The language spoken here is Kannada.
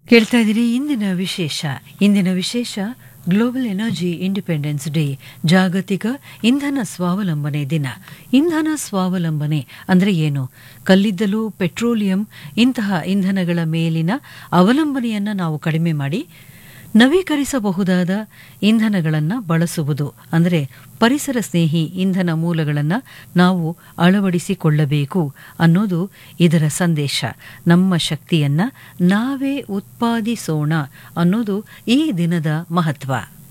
ಕೇಳ್ತಾ ಇದ್ದೀರಿ ಇಂದಿನ ವಿಶೇಷ ಗ್ಲೋಬಲ್ ಎನರ್ಜಿ ಇಂಡಿಪೆಂಡೆನ್ಸ್ ಡೇ, ಜಾಗತಿಕ ಇಂಧನ ಸ್ವಾವಲಂಬನೆ ದಿನ. ಇಂಧನ ಸ್ವಾವಲಂಬನೆ ಅಂದರೆ ಏನು? ಕಲ್ಲಿದ್ದಲು, ಪೆಟ್ರೋಲಿಯಂ ಇಂತಹ ಇಂಧನಗಳ ಮೇಲಿನ ಅವಲಂಬನೆಯನ್ನು ನಾವು ಕಡಿಮೆ ಮಾಡಿ ನವೀಕರಿಸಬಹುದಾದ ಇಂಧನಗಳನ್ನು ಬಳಸುವುದು, ಅಂದರೆ ಪರಿಸರ ಸ್ನೇಹಿ ಇಂಧನ ಮೂಲಗಳನ್ನು ನಾವು ಅಳವಡಿಸಿಕೊಳ್ಳಬೇಕು ಅನ್ನೋದು ಇದರ ಸಂದೇಶ. ನಮ್ಮ ಶಕ್ತಿಯನ್ನು ನಾವೇ ಉತ್ಪಾದಿಸೋಣ ಅನ್ನೋದು ಈ ದಿನದ ಮಹತ್ವ.